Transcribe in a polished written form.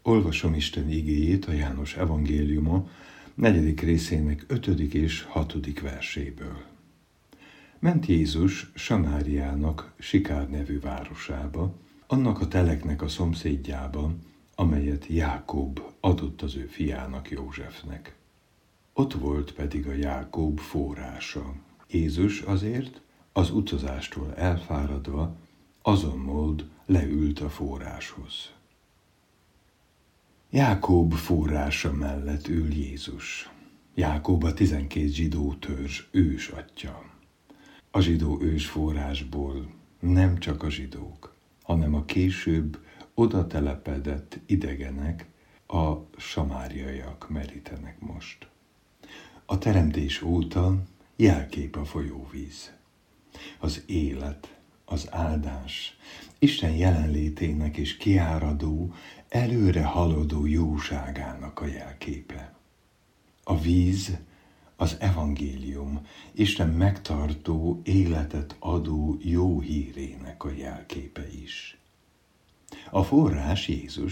Olvasom Isten igéjét a János evangéliuma 4. részének 5. és 6. verséből. Ment Jézus Samáriának Sikár nevű városába, annak a teleknek a szomszédjába, amelyet Jákob adott az ő fiának, Józsefnek. Ott volt pedig a Jákob forrása. Jézus azért, az utazástól elfáradva, azon mód leült a forráshoz. Jákob forrása mellett ül Jézus. Jákob a 12 zsidó törzs ősatja. A zsidó ősforrásból nem csak a zsidók, hanem a később oda telepedett idegenek, a samáriaiak merítenek most. A teremtés óta jelkép a folyóvíz. Az élet, az áldás, Isten jelenlétének és kiáradó, előre haladó jóságának a jelképe. A víz, az evangélium, Isten megtartó, életet adó jó hírének a jelképe is. A forrás Jézus,